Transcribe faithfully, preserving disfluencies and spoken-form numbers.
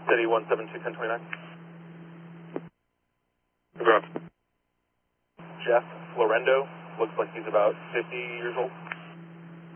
City one seven two ten twenty-nine. Congrats. Jeff Florendo, looks like he's about fifty years old.